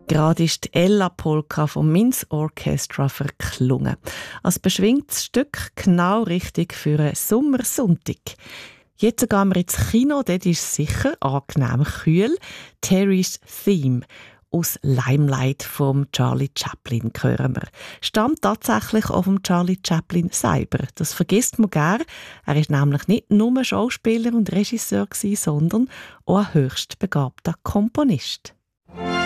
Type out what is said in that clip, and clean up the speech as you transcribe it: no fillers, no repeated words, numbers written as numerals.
Gerade ist die Ella-Polka vom Minsk Orchestra verklungen. Als beschwingtes Stück genau richtig für einen Sommersonntag. Jetzt gehen wir ins Kino, dort ist es sicher angenehm kühl. Terry's Theme aus Limelight vom Charlie Chaplin hören wir. Stammt tatsächlich auch vom Charlie Chaplin selber. Das vergisst man gern. Er ist nämlich nicht nur Schauspieler und Regisseur gewesen, sondern auch ein höchst begabter Komponist.